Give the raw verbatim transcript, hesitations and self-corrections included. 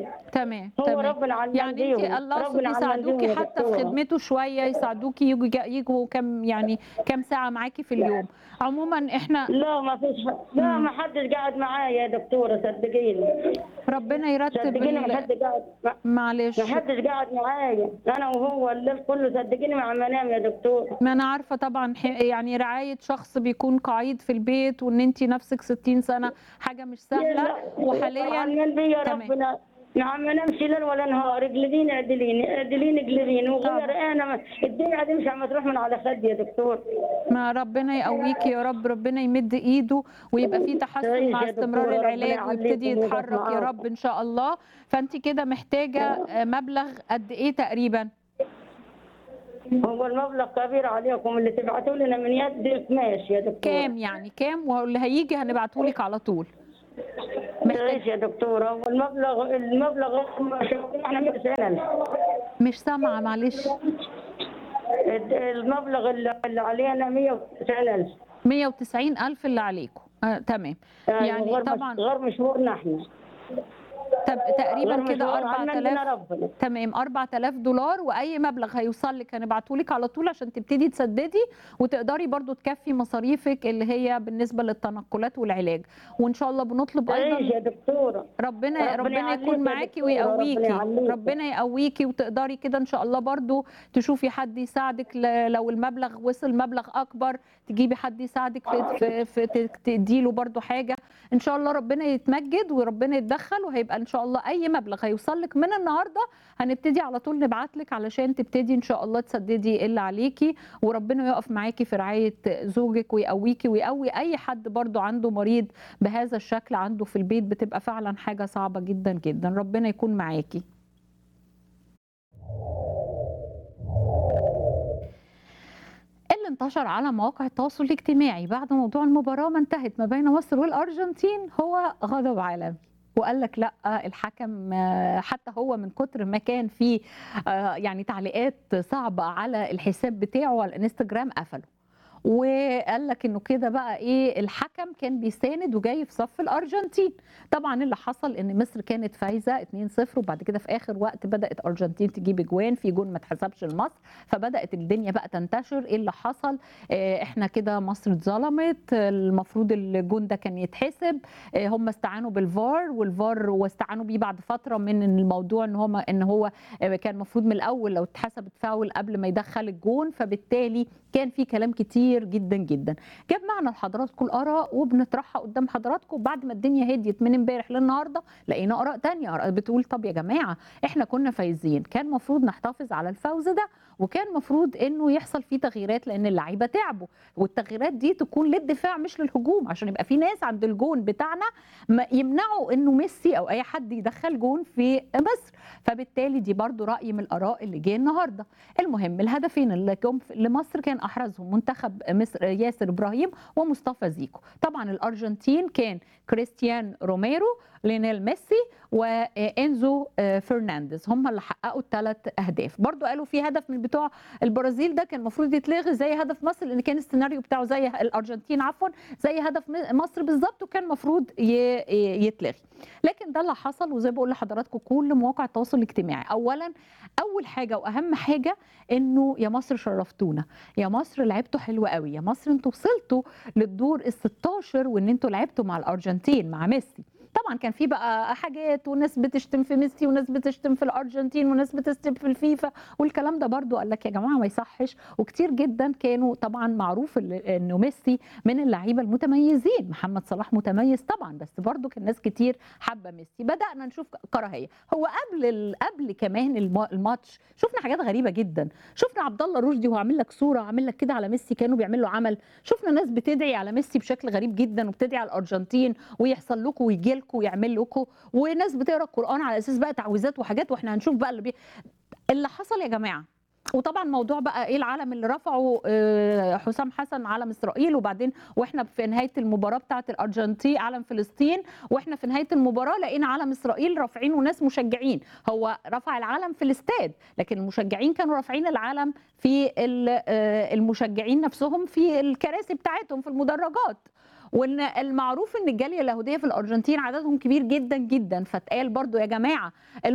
عليه. تمام، هو تمام. ربنا علمان يعني أنتِ بيهم، الله يقصد ربنا علمان بيهم يساعدوكِ يا حتى في دكتورة. خدمته شوية، يساعدوكِ ييجوا ج ييجوا كام يعني كام ساعة معاكِ في اليوم. عمومًا إحنا لا ما فيش ح لا إمم. ما حدش قاعد معايا يا دكتورة صدقيني. ربنا يرتّب صدقيني ما ال حد قاعد ما ما معلش. حدش قاعد معايا، أنا وهو الليل كله صدقيني مع ما انام يا دكتورة. ما أنا عارفة طبعًا ح يعني رعاية شخص بيكون قَعيد في البيت وإن أنتِ نَفْسِك ستين سَنة حاجة مش سهلة، لا وحاليًا علمان بيا تمام. ربنا، ما ما انامش ليل ولا نهار، اقلبيني اعدليني، اعدليني اقلبيني، طبعًا. وغير أنا ما الدنيا هتمشي عم تروح من على خدي يا دكتورة. ما ربنا يقويكِ يا رب، ربنا يمد إيده ويبقى في تحسُّن تعيش مع يا استمرار دكتورة ربنا العلاج ويبتدي يعليكم ويقف يتحرّك يا معاكم. رب إن شاء الله. فأنتِ كده محتاجة آآ مبلغ قد إيه تقريبًا؟ هو المبلغ كبير عليكم اللي تبعتوا لنا من يدِك ماشي يا دكتورة. كام يعني كام؟ واللي هييجي هنبعته لِك على طول. محتاج تعيش يا دكتورة، هو المبلغ المبلغ احنا مية وتسعين ألف. مش سامعة معلش. الد المبلغ اللي اللي علينا مية وتسعين ألف. مية وتسعين ألف اللي عليكم. آه تمام. أيوه يعني غير مش طبعًا غير مشوارنا إحنا. تب تقريبًا غير كده مشوار أربعة علمان آلاف. بنا ربنا. تمام، أربعة آلاف دولار وأي مبلغ هيوصل لِك هنبعته لِك على طول عشان تبتدي تسدّدي وتقدري برضه تكفّي مصاريفِك اللي هي بالنسبة للتنقلات والعلاج. وإن شاء الله بنطلب تعيش أيضًا يا دكتورة، ربنا ربنا ربنا يكون يعليك يا معاكِ دكتورة، ربنا ويقويكِ، يعليك. ربنا يقويكِ وتقدري كده إن شاء الله برضه تشوفي حد يساعدِك ل لو المبلغ وصل مبلغ أكبر، تجيبي حد يساعدِك في في في ت تدّي له برضه حاجة. إن شاء الله ربنا يتمجّد وربنا يتدخّل وهيبقى إن شاء الله أي مبلغ هيوصل لِك من النهارده هنبتدي على طول نبعت لِك علشان تبتدي إن شاء الله تسدّدي اللي عليكِ، وربنا يقف معاكِ في رعاية زوجِك ويقويكِ ويقوي أي حد برضه عنده مريض بهذا الشكل عنده في البيت، بتبقى فعلًا حاجة صعبة جدًا، جدًا. ربنا يكون معاكِ. اللي انتشر على مواقع التواصل الاجتماعي بعد موضوع المباراة ما انتهت ما بين مصر والأرجنتين هو غضب عالمي. وقال لك لأ الحكم حتى هو من كتر ما كان فيه آآ يعني تعليقات صعبة على الحساب بتاعه على الإنستجرام قفله. وقال لك إنه كده بقى إيه الحكم كان بيساند وجاي في صف الأرجنتين. طبعًا اللي حصل إن مصر كانت فايزة اتنين صفر وبعد كده في آخر وقت بدأت أرجنتين تجيب أجوان، في جون ما اتحسبش لمصر، فبدأت الدنيا بقى تنتشر إيه اللي حصل؟ آآ إحنا كده مصر اتظلمت، المفروض الجون ده كان يتحسب، آآ هم استعانوا بالفار والفار واستعانوا بيه بعد فترة من الموضوع إن هم إن هو آآ كان المفروض من الأول لو اتحسبت فاول قبل ما يدخّل الجون، فبالتالي كان في كلام كتير جدًا، جدًا. جاب معنا لحضراتكم الآراء وبنطرحها قدّام حضراتكم بعد ما الدنيا هديت من امبارح للنهارده، لقينا آراء تانية، آراء بتقول طب يا جماعة إحنا كنا فايزين، كان المفروض نحتفظ على الفوز ده، وكان المفروض إنه يحصل فيه تغييرات لأن اللعيبة تعبوا، والتغييرات دي تكون للدفاع مش للهجوم، عشان يبقى في ناس عند الجون بتاعنا ما يمنعوا إنه ميسي أو أي حد يدخّل جون في مصر، فبالتالي دي برضه رأي من الآراء اللي جه النهارده. المهم الهدفين اللي جم لمصر كان أحرزهم منتخب مصر ياسر إبراهيم ومصطفى زيكو. طبعًا الأرجنتين كان كريستيان روميرو، ليونيل ميسي، وإنزو فرنانديز هم اللي حققوا الثلاث أهداف. برضه قالوا في هدف من بتوع البرازيل ده كان المفروض يتلغي زي هدف مصر لأن كان السيناريو بتاعه زي الأرجنتين عفوًا زي هدف مصر بالضبط وكان المفروض يتلغي. لكن ده اللي حصل وزي ما باقول لحضراتكم كل مواقع التواصل الاجتماعي. أولًا أول حاجة وأهم حاجة إنه يا مصر شرفتونا، يا مصر لعبتوا حلو أوي، يا مصر أنتم وصلتوا للدور الستاشر وإن أنتم لعبتوا مع الأرجنتين مع ميسي. طبعًا كان في بقى حاجات وناس بتشتم في ميسي وناس بتشتم في الأرجنتين وناس بتشتم في الفيفا والكلام ده برضه قال لك يا جماعة ما يصحش، وكتير جدًا كانوا طبعًا معروف ال إنه ميسي من اللعيبة المتميزين، محمد صلاح متميز طبعًا بس برضه كان ناس كتير حابة ميسي. بدأنا نشوف كراهية. هو قبل ال قبل كمان الم الماتش شُفنا حاجات غريبة جدًا، شُفنا عبد الله رشدي وهو عامل لك صورة عامل لك كده على ميسي كأنه بيعمل له عمل، شُفنا ناس بتدعي على ميسي بشكل غريب جدًا وبتدعي على الأرجنتين ويحصل لكم وييجي لكم ويعمل لكم، وناس بتقرا القرآن على أساس بقى تعويذات وحاجات وإحنا هنشوف بقى اللي بي اللي حصل يا جماعة. وطبعًا موضوع بقى إيه العلم اللي رفعه آآ حسام حسن علم إسرائيل وبعدين وإحنا في نهاية المباراة بتاعة الأرجنتين علم فلسطين، وإحنا في نهاية المباراة لقينا علم إسرائيل رافعينه ناس مشجعين، هو رفع العلم في الاستاد، لكن المشجعين كانوا رافعين العلم في ال آآ المشجعين نفسهم في الكراسي بتاعتهم في المدرجات. وان المعروف ان الجاليه اليهوديه في الارجنتين عددهم كبير جدا جدا، فاتقال برضو يا جماعه